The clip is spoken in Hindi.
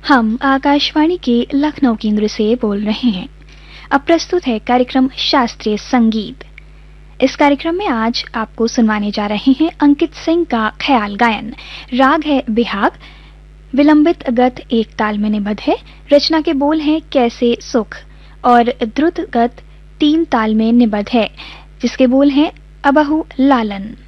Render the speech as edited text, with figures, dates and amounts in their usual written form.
हम आकाशवाणी के लखनऊ केंद्र से बोल रहे हैं। अब प्रस्तुत है कार्यक्रम शास्त्रीय संगीत। इस कार्यक्रम में आज आपको सुनवाने जा रहे हैं अंकित सिंह का ख्याल गायन। राग है बिहाग, विलंबित गत एक ताल में निबद्ध है। रचना के बोल हैं कैसे सुख और द्रुत गत 3 ताल में निबद्ध है, जिसके बोल हैं अबहु लालन।